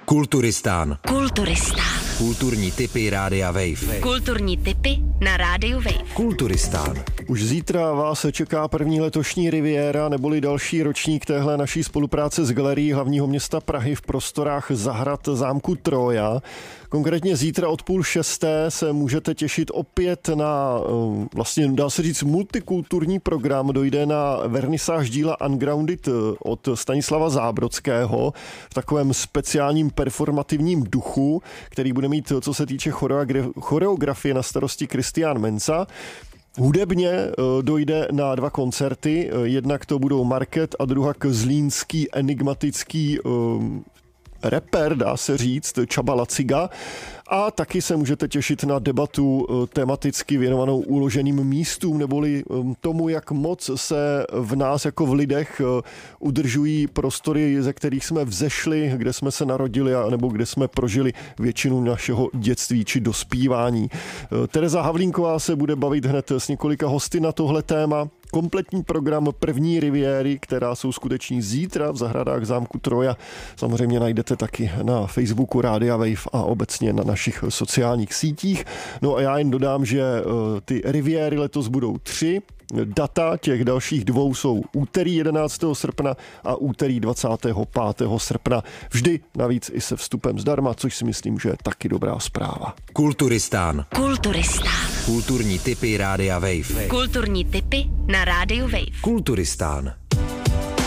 Kulturistán. Kulturistán. Kulturní tipy Rádia Wave. Kulturní tipy na Rádiu Wave. Kulturistán. Už zítra vás čeká první letošní Riviera, neboli další ročník téhle naší spolupráce s Galerií hlavního města Prahy v prostorách zahrad zámku Troja. Konkrétně zítra od 5:30 se můžete těšit opět na, vlastně dá se říct, multikulturní program. Dojde na vernisáž díla Ungrounded od Stanislava Zábrodského v takovém speciálním performativním duchu, který bude mít, co se týče choreografie, na starosti Kristián Mensa. Hudebně dojde na 2 koncerty, jednak to budou Market a druhak zlínský enigmatický rapper, dá se říct, Csaba Laciga. A taky se můžete těšit na debatu tematicky věnovanou uloženým místům, neboli tomu, jak moc se v nás jako v lidech udržují prostory, ze kterých jsme vzešli, kde jsme se narodili, nebo kde jsme prožili většinu našeho dětství či dospívání. Tereza Havlínková se bude bavit hned s několika hosty na tohle téma. Kompletní program první Riviéry, která jsou skuteční zítra v zahradách zámku Troja, samozřejmě najdete taky na Facebooku Rádia Wave a obecně na našich sociálních sítích. No a já jen dodám, že ty Riviéry letos budou 3. Data těch dalších 2 jsou úterý 11. srpna a úterý 25. srpna. Vždy navíc i se vstupem zdarma, což si myslím, že je taky dobrá zpráva. Kulturistán. Kulturistán. Kulturní tipy Rádia Wave. Kulturní tipy na Rádiu Wave. Kulturistán.